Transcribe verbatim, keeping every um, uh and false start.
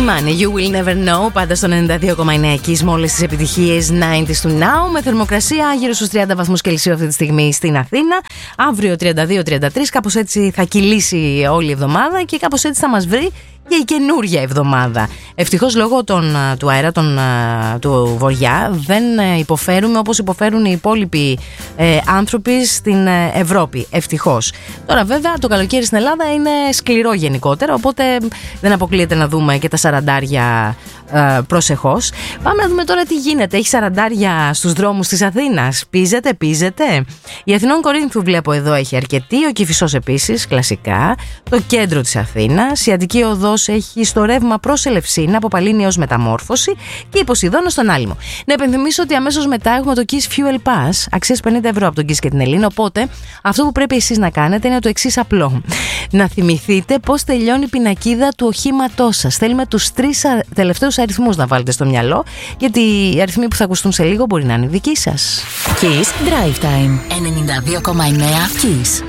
Money, You Will Never Know, πάντα στο ενενήντα δύο κόμμα εννέα Kiss με όλες τις επιτυχίες ενενήντα του Now, με θερμοκρασία γύρω στους τριάντα βαθμούς Κελσίου αυτή τη στιγμή στην Αθήνα. Αύριο τριάντα δύο τριάντα τρία, κάπως έτσι θα κυλήσει όλη η εβδομάδα και κάπως έτσι θα μας βρει και η καινούργια εβδομάδα. Ευτυχώς λόγω των, του αέρα των, του βορειά δεν υποφέρουμε όπως υποφέρουν οι υπόλοιποι ε, άνθρωποι στην Ευρώπη. Ευτυχώς. Τώρα βέβαια το καλοκαίρι στην Ελλάδα είναι σκληρό γενικότερα, οπότε δεν αποκλείεται να δούμε και τα σαραντάρια ε, προσεχώς. Πάμε να δούμε τώρα τι γίνεται. Έχει σαραντάρια στους δρόμους της Αθήνας. Πίζετε, πίζετε. Η Αθηνών Κορίνθου βλέπω εδώ έχει αρκετή. Ο Κηφισός επίσης, κλασικά. Το κέντρο της Αθήνας. Η Αττική Οδός έχει στο ρεύμα προς Ελευσίνα από Παλίνη ως Μεταμόρφωση και η Ποσειδώνα στον Άλυμο. Να επενθυμίσω ότι αμέσως μετά έχουμε το Kiss Fuel Pass αξίας πενήντα ευρώ από τον Kiss και την Ελλήνη. Οπότε αυτό που πρέπει εσείς να κάνετε είναι το εξής απλό. Να θυμηθείτε πώς τελειώνει η πινακίδα του οχήματός σας. Θέλουμε τους τρεις τελευταίους αριθμούς να βάλετε στο μυαλό, γιατί οι αριθμοί που θα ακουστούν σε λίγο μπορεί να είναι δικοί σας. Kiss Drive Time ενενήντα δύο κόμμα εννέα Kiss.